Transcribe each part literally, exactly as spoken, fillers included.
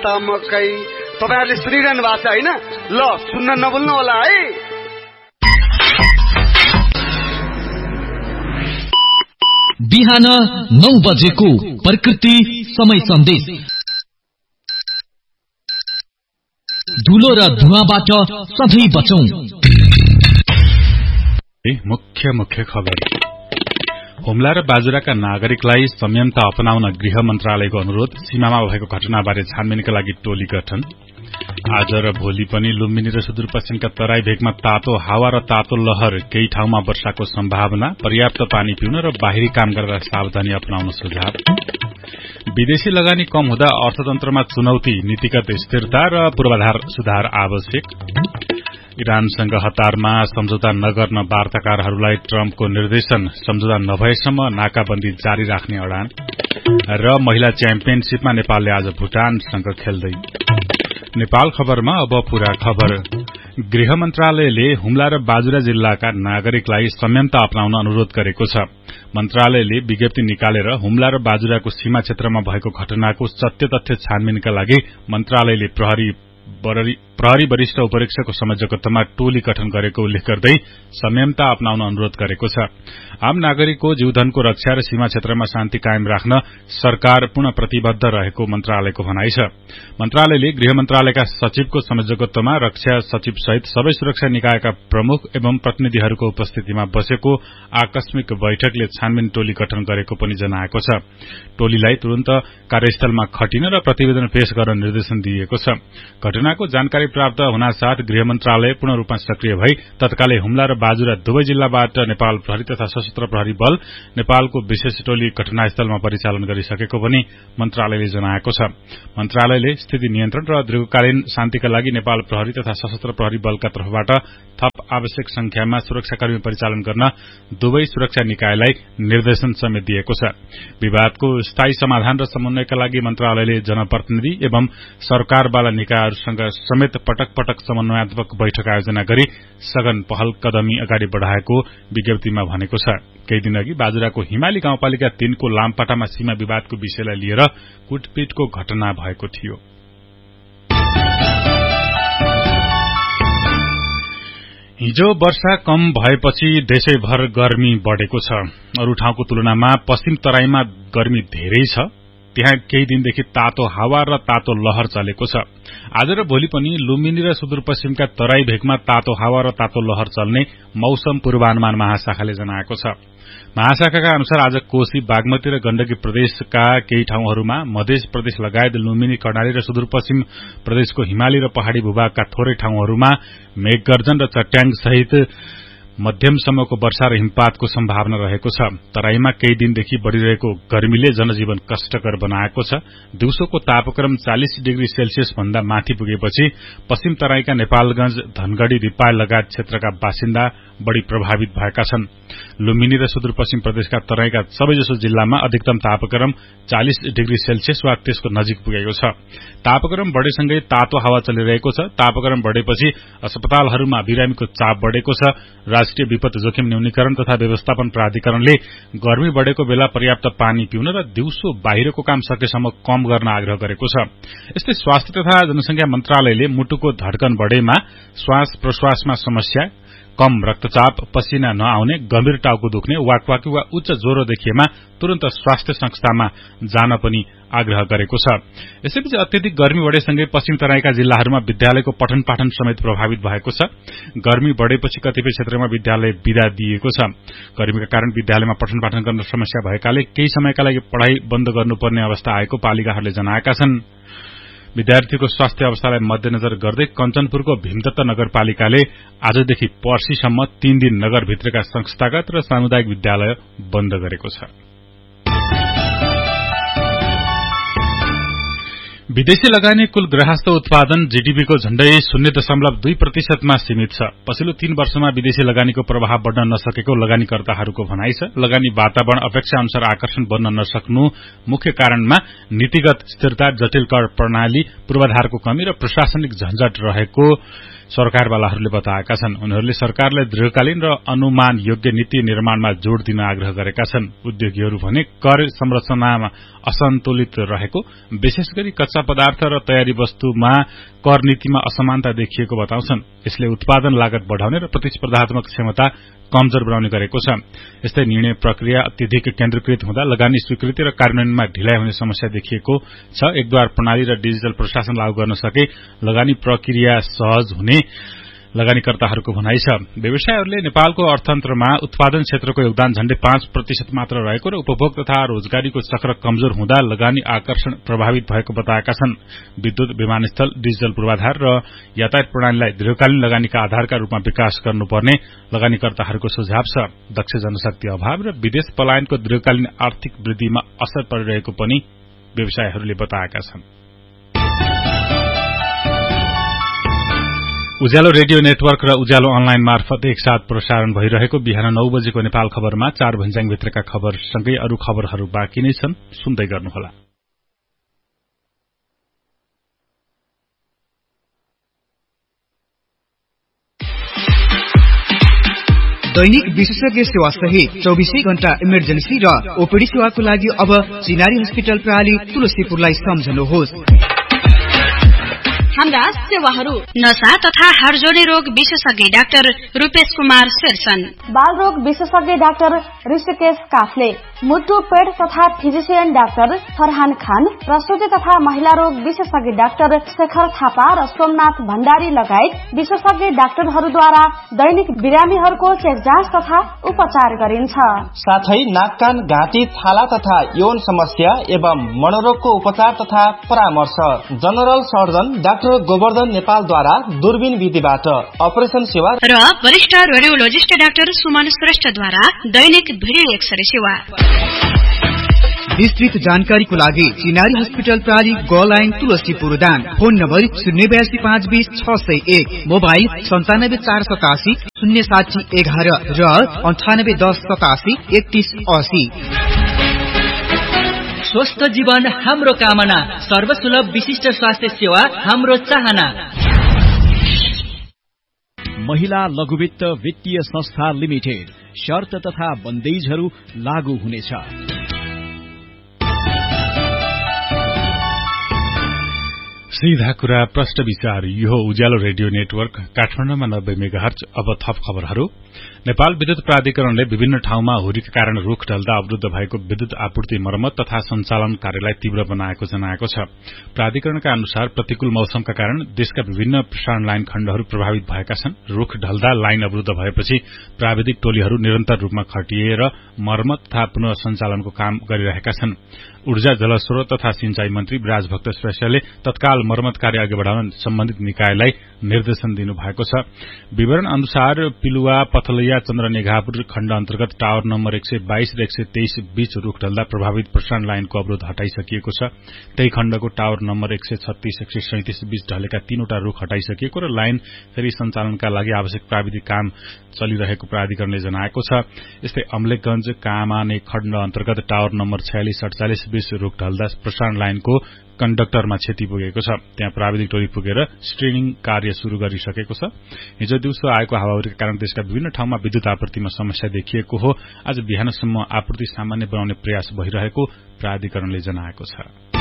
त मकै। तपाईहरुले सुनिरहनु भएको छ हैन? ल सुन्न नभुल्नु होला है। बिहान नौ बजेको प्रकृति समय सन्देश। धुलो र धुवाबाट सधैँ बचौं। मुख्य मुख्य खबर। हुम्ला र बाजुराका नागरिकलाई संयमता अपनाउन गृह मन्त्रालयको अनुरोध। सीमामा भएको घटनाबारे छानबिनका लागि टोली गठन। आज र भोलि पनि लुम्बिनी र सुदूरपश्चिमका तराई भेगमा तातो हावा र तातो लहर, केही ठाउँमा वर्षाको सम्भावना। पर्याप्त पानी पिउन र बाहिरी काम गर्दा सावधानी अपनाउन सुझाव। विदेशी लगानी कम हुँदा अर्थतन्त्रमा चुनौती, नीतिगत स्थिरता र पूर्वाधार सुधार आवश्यक। इरानसँग हतारमा सम्झौता नगर्न वार्ताकारहरूलाई ट्रम्पको निर्देशन। सम्झौता नभएसम्म नाकाबन्दी जारी राख्ने अडान। र महिला च्याम्पियनशीपमा नेपालले आज भुटानसँग खेल्दै। नेपाल खबरमा अब पूरा खबर। गृह मन्त्रालयले हुम्ला र बाजुरा जिल्लाका नागरिकलाई संयमता अपनाउन अनुरोध गरेको छ। मन्त्रालयले विज्ञप्ति निकालेर हुम्ला र बाजुराको सीमा क्षेत्रमा भएको घटनाको सत्य तथ्य छानबिनका लागि मन्त्रालयले प्रहरी प्रहरी वरिष्ठ उपरीक्षकको संयोजकत्वमा टोली गठन गरेको उल्लेख गर्दै संयमता अपनाउन अनुरोध गरेको छ। आम नागरिकको जीवधनको रक्षा र सीमा क्षेत्रमा शान्ति कायम राख्न सरकार पूर्ण प्रतिबद्ध रहेको मन्त्रालयको भनाइ छ। मन्त्रालयले गृह मन्त्रालयका सचिवको संयोजकत्वमा रक्षा सचिव सहित सबै सुरक्षा निकायका प्रमुख एवं प्रतिनिधिहरूको उपस्थितिमा बसेको आकस्मिक बैठकले छानबिन टोली गठन गरेको पनि जनाएको छ। टोलीलाई तुरन्त कार्यस्थलमा खटिन र प्रतिवेदन पेश गर्न निर्देशन दिएको छ। घटनाको जानकारी प्राप्त हुनासाथ गृह मन्त्रालय पूर्ण रूपमा सक्रिय भई तत्कालै हुम्ला र बाजुरा दुवै जिल्लाबाट नेपाल प्रहरी तथा सशस्त्र प्रहरी बल नेपालको विशेष टोली घटनास्थलमा परिचालन गरिसकेको पनि मन्त्रालयले जनाएको छ। मन्त्रालयले स्थिति नियन्त्रण र दीर्घकालीन शान्तिका लागि नेपाल प्रहरी तथा सशस्त्र प्रहरी बलका तर्फबाट थप आवश्यक संख्यामा सुरक्षाकर्मी परिचालन गर्न दुवै सुरक्षा निकायलाई निर्देशन समेत दिएको छ। विवादको स्थायी समाधान र समन्वयका लागि मन्त्रालयले जनप्रतिनिधि एवं सरकारवाला निकायहरूसँग समेत पटक पटक समन्वयात्मक बैठक आयोजना गरी सघन पहल कदमी अगाडि बढ़ाएको विज्ञप्तिमा भनेको छ। केही दिनअघि बाजुराको हिमाली गाउँपालिका तीनको लामपाटामा सीमा विवादको विषयलाई लिएर कुटपिटको घटना भएको थियो। हिजो वर्षा कम भएपछि देशैभर गर्मी बढ़ेको छ। अरू ठाउँको तुलनामा पश्चिम तराईमा गर्मी धेरै छ। त्यहाँ केही दिनदेखि तातो हावा र तातो लहर चलेको छ। आज र भोलि पनि लुम्बिनी र सुदूरपश्चिमका तराई भेगमा तातो हावा र तातो लहर चल्ने मौसम पूर्वानुमान महाशाखाले जनाएको छ। महाशाखाका अनुसार आज कोशी, बागमती र गण्डकी प्रदेशका केही ठाउँहरूमा, मध्य प्रदेश लगायत लुम्बिनी, कर्णाली र सुदूरपश्चिम प्रदेशको हिमाली र पहाड़ी भूभागका थोरै ठाउँहरूमा मेघगर्जन र चट्याङ सहित मध्यमसम्मको वर्षा र हिमपातको सम्भावना रहेको छ। तराईमा केही दिनदेखि बढ़िरहेको गर्मीले जनजीवन कष्टकर बनाएको छ। दिउँसोको तापक्रम चालीस डिग्री सेल्सियस भन्दा माथि पुगेपछि पश्चिम तराईका नेपालगंज, धनगढ़ी, रिपाल लगायत क्षेत्रका बासिन्दा बढ़ी प्रभावित भएका छन्। लुम्बिनी र सुदूरपश्चिम प्रदेशका तराईका सबैजसो जिल्लामा अधिकतम तापक्रम चालीस डिग्री सेल्सियस वा त्यसको नजिक पुगेको छ। तापक्रम बढ़ेसँगै तातो हावा चलिरहेको छ। तापक्रम बढ़ेपछि अस्पतालहरूमा बिरामीको चाप बढ़ेको छ। राष्ट्रिय विपद जोखिम न्यूनीकरण तथा व्यवस्थापन प्राधिकरणले गर्मी बढ़ेको बेला पर्याप्त पानी पिउन र दिउँसो बाहिरको काम सकेसम्म कम गर्न आग्रह गरेको छ। यस्तै स्वास्थ्य तथा जनसंख्या मन्त्रालयले मुटुको धड्कन बढ़ेमा, श्वास प्रश्वासमा समस्या, कम रक्तचाप, पसिना नआउने, गम्भीर टाउको दुख्ने, वाकवाकी वा उच्च ज्वरो देखिएमा तुरन्त स्वास्थ्य संस्थामा जान पनि आग्रह गरेको छ। यसैबीच अत्यधिक गर्मी बढ़ेसँगै पश्चिम तराईका जिल्लाहरूमा विद्यालयको पठन पाठन समेत प्रभावित भएको छ। गर्मी बढ़ेपछि कतिपय क्षेत्रमा विद्यालय विदा दिएको छ। गर्मीका कारण विद्यालयमा पठन पाठन गर्न समस्या भएकाले केही समयका लागि पढ़ाई बन्द गर्नुपर्ने अवस्था आएको पालिकाहरूले जनाएका छन्। विद्यार्थीको स्वास्थ्य अवस्थालाई मध्यनजर गर्दै कञ्चनपुरको भीमदत्त नगरपालिकाले आजदेखि पर्सीसम्म तीन दिन नगरभित्रका संस्थागत र सामुदायिक विद्यालय बन्द गरेको छ। विदेशी लगानी कुल गृहस्थ उत्पादन जीडीपीको झण्डै शून्य दशमलव दुई प्रतिशतमा सीमित छ। पछिल्लो तीन वर्षमा विदेशी लगानीको प्रभाव बढ़न नसकेको लगानीकर्ताहरूको भनाइ छ। लगानी वातावरण अपेक्षा अनुसार आकर्षण बन्न नसक्नु मुख्य कारणमा नीतिगत स्थिरता, जटिल कर प्रणाली, पूर्वाधारको कमी र प्रशासनिक झन्झट रहेको सरकारवालाहरूले बताएका छन्। उनीहरूले सरकारलाई दीर्घकालीन र अनुमान योग्य नीति निर्माणमा जोड़ दिन आग्रह गरेका छन्। उद्योगीहरू भने कर संरचनामा असन्तुलित रहेको, विशेष गरी कच्चा कच्चा पदार्थ र तयारी वस्तुमा कर नीतिमा असमानता देखिएको बताउँछन्। यसले उत्पादन लागत बढाउने र प्रतिस्पर्धात्मक क्षमता कमजोर बनाउने गरेको छ। यस्तै निर्णय प्रक्रिया अत्यधिक केन्द्रीकृत हुँदा लगानी स्वीकृति र कार्यान्वयनमा ढिलाइ हुने समस्या देखिएको छ। एकद्वार प्रणाली र डिजिटल प्रशासन लागू गर्न सके लगानी प्रक्रिया सहज हुने लगानीकर्ताहरूको भनाइ छ। व्यवसायहरूले नेपालको अर्थतन्त्रमा उत्पादन क्षेत्रको योगदान झण्डै पाँच प्रतिशत मात्र रहेको र उपभोग तथा रोजगारीको चक्र कमजोर हुँदा लगानी आकर्षण प्रभावित भएको बताएका छन्। विद्युत, विमानस्थल, डिजिटल पूर्वाधार र यातायात प्रणालीलाई दीर्घकालीन लगानीका आधारका रूपमा विकास गर्नुपर्ने लगानीकर्ताहरूको सुझाव छ। दक्ष जनशक्ति अभाव र विदेश पलायनको दीर्घकालीन आर्थिक वृद्धिमा असर परिरहेको पनि व्यवसायहरूले बताएका छन्। उज्यालो रेडियो नेटवर्क र उज्यालो अनलाइन मार्फत एकसाथ प्रसारण भइरहेको बिहान नौ बजेको नेपाल खबरमा चार भन्ज्याङभित्रका खबरसँगै अरू खबरहरू बाँकी नै छन्, सुन्दै गर्नुहोला। दैनिक विशेषज्ञ सेवा सहित चौबीसै घण्टा इमर्जेन्सी र ओपीडी सेवाको लागि अब चिनारी हस्पिटल प्रणाली तुलसीपुरलाई सम्झनुहोस्। हाम्रा सेवाहरू नशा तथा हाडजोडी रोग विशेषज्ञ डाक्टर रूपेश कुमार शेरसन, बाल रोग विशेषज्ञ डाक्टर ऋषिकेश काफले, मुटु पेट तथा फिजिशियन डाक्टर फरहान खान, प्रसूति तथा महिला रोग विशेषज्ञ डाक्टर शेखर थापा र सोमनाथ भण्डारी लगायत विशेषज्ञ डाक्टरहरूद्वारा दैनिक बिरामीहरूको चेक जाँच तथा उपचार गरिन्छ। साथै नाक कान घाँटी छाला तथा यौन समस्या एवं मनोरोगको उपचार तथा परामर्श। जनरल सर्जन डाक्टर गोवर्धन नेपालद्वारा दूरबीन विधिबाट अपरेसन सेवा र वरिष्ठ रेडियोलोजिस्ट डाक्टर सुमन श्रेष्ठद्वारा दैनिक भिडियो एक्सरे सेवा। विस्तृत जानकारीको लागि चिनारी हस्पिटल प्रणाली ग line Tulsipur Dang. Phone number शून्य बयासी पाँच बीस छ सय एक, मोबाइल सन्तानब्बे चार सतासी शून्य साठी एघार र अन्ठानब्बे दस सतासी एकतीस असी। स्वस्थ जीवन हाम्रो कामना, सर्वसुलभ विशिष्ट स्वास्थ्य सेवा हाम्रो चाहना। महिला लघुवित्त वित्तीय संस्था लिमिटेड, शर्त तथा बन्देजहरू लागू हुनेछ। सीधा कुरा प्रश्न विचार, यो उज्यालो रेडियो नेटवर्क काठमाडौँमा नब्बे मेगाहर्ज। अब थप खबरहरू। नेपाल विद्युत प्राधिकरणले विभिन्न ठाउँमा हुरीका कारण रूख ढल्दा अवरुद्ध भएको विद्युत आपूर्ति मर्मत तथा सञ्चालन कार्यलाई तीव्र बनाएको जनाएको छ। प्राधिकरणका अनुसार प्रतिकूल मौसमका कारण देशका विभिन्न प्रसारण लाइन खण्डहरू प्रभावित भएका छन्। रूख ढल्दा लाइन अवरुद्ध भएपछि प्राविधिक टोलीहरू निरन्तर रूपमा खटिएर मर्मत तथा पुनः सञ्चालनको काम गरिरहेका छन्। ऊर्जा, जलस्रोत तथा सिंचाई मन्त्री ब्राजभक्त श्रेष्ठले तत्काल मर्मत कार्य अघि बढाउन सम्बन्धित निकायलाई निर्देशन दिनुभएको छ। विवरण अनुसार पिलुवा, पथलैया, चन्द्रनिगाहपुर खण्ड अन्तर्गत टावर नम्बर एक सय बाइस र एक सय तेइस बीच रूख ढल्दा प्रभावित प्रसारण लाइनको अवरोध हटाइसकिएको छ। त्यही खण्डको टावर नम्बर एक सय छत्तीस एक सय सैंतिस बीच ढलेका तीनवटा रूख हटाइसकिएको र लाइन फेरि सञ्चालनका लागि आवश्यक प्राविधिक काम चलिरहेको प्राधिकरणले जनाएको छ। यस्तै अमलेखगंज कामाने खण्ड अन्तर्गत टावर नम्बर छयालिस अडचालिस बीच रूख ढल्दा प्रसारण लाइनको कण्डक्टरमा क्षति पुगेको छ। त्यहाँ प्राविधिक टोली पुगेर स्ट्रेनिङ कार्य शुरू गरिसकेको छ। हिजो दिउँसो आएको हावाहुरीका कारण देशका विभिन्न ठाउँमा विद्युत आपूर्तिमा समस्या देखिएको हो। आज बिहानसम्म आपूर्ति सामान्य बनाउने प्रयास भइरहेको प्राधिकरणले जनाएको छ।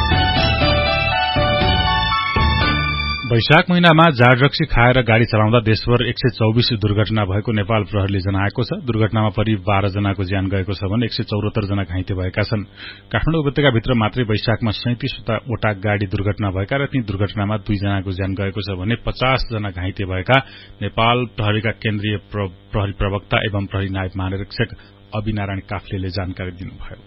वैशाख महिनामा जाड रक्सी खाएर गाड़ी चलाउँदा देशभर एक सय चौबीस दुर्घटना भएको नेपाल प्रहरीले जनाएको छ। दुर्घटनामा परि बाह्र जनाको ज्यान गएको छ भने एक सय चौरात्तर जना घाइते भएका छन्। काठमाडौँ उपत्यकाभित्र मात्रै वैशाखमा सैंतिसवटा गाड़ी दुर्घटना भएका र ती दुर्घटनामा दुई जनाको ज्यान गएको छ भने पचास जना घाइते भएका नेपाल प्रहरीका केन्द्रीय प्रहरी प्रवक्ता एवं प्रहरी नायब महानिरीक्षक अविनारायण काफ्लेले जानकारी दिनुभयो।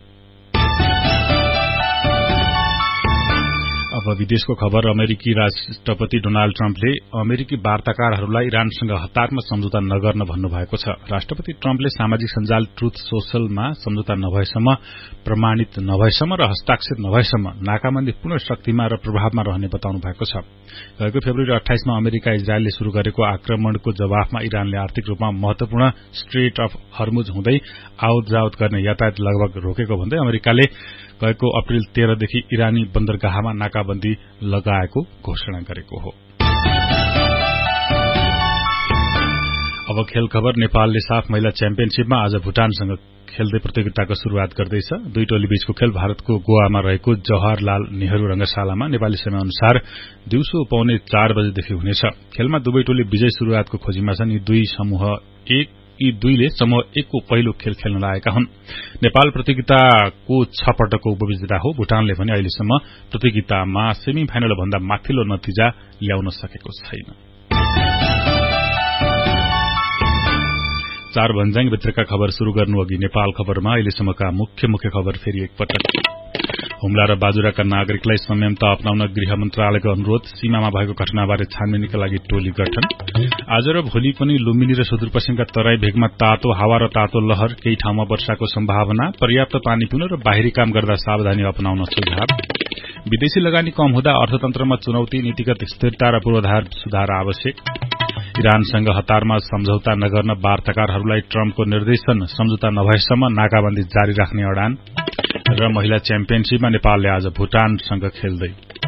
अब विदेशको खबर। अमेरिकी राष्ट्रपति डोनाल्ड ट्रम्पले अमेरिकी वार्ताकारहरूलाई इरानसँग हतारमा सम्झौता नगर्न भन्नुभएको छ। राष्ट्रपति ट्रम्पले सामाजिक सञ्जाल ट्रुथ सोशलमा सम्झौता नभएसम्म, प्रमाणित नभएसम्म र हस्ताक्षर नभएसम्म नाकाबन्दी पूर्ण शक्तिमा र प्रभावमा रहने बताउनु भएको छ। गएको फेब्रुअरी अठाइसमा अमेरिका इजरायलले शुरू गरेको आक्रमणको जवाफमा इरानले आर्थिक रूपमा महत्वपूर्ण स्ट्रेट अफ हर्मुज हुँदै आवत जावत गर्ने यातायात लगभग रोकेको भन्दै अमेरिकाले गएको अप्रेल तेह्रदेखि इरानी बन्दरगाहमा नाकाबन्दी लगाएको घोषणा गरेको हो। अब खेल खबर। नेपालले साफ महिला च्याम्पियनशीपमा आज भूटानसँग खेल्दै प्रतियोगिताको शुरूआत गर्दैछ। दुई टोली बीचको खेल भारतको गोवामा रहेको जवाहरलाल नेहरू रंगशालामा नेपाली समय अनुसार दिउँसो पौने चार बजेदेखि हुनेछ। खेलमा दुवै टोली विजय शुरूआतको खोजीमा छन्। यी दुई समूह एक यी दुईले समूह एकको पहिलो खेल खेल्न लागेका हुन्। नेपाल प्रतियोगिताको छ पटकको उपविजेता हो। भूटानले भने अहिलेसम्म प्रतियोगितामा सेमी फाइनल भन्दा माथिल्लो नतिजा ल्याउन सकेको छैन। चार भन्ज्याङ भित्रका खबर शुरू गर्नु अघि नेपाल खबरमा अहिलेसम्मका मुख्य मुख्य खबर फेरि एकपटक। हुम्ला र बाजुराका नागरिकलाई संयमता अपनाउन गृह मन्त्रालयको अनुरोध। सीमामा भएको घटनाबारे छानबिनका लागि टोली गठन। आज र भोलि पनि लुम्बिनी र सुदूरपश्चिमका तराई भेगमा तातो हावा र तातो लहर। केही ठाउँमा वर्षाको सम्भावना। पर्याप्त पानी पिउन र बाहिरी काम गर्दा सावधानी अपनाउन सुझाव। विदेशी लगानी कम हुँदा अर्थतन्त्रमा चुनौती। नीतिगत स्थिरता र पूर्वाधार सुधार आवश्यक। इरानसँग हतारमा सम्झौता नगर्न वार्ताकारहरूलाई ट्रम्पको निर्देशन। सम्झौता नभएसम्म नाकाबन्दी जारी राख्ने अडान। र महिला च्याम्पियनशीपमा नेपालले आज भूटानसँग खेल्दै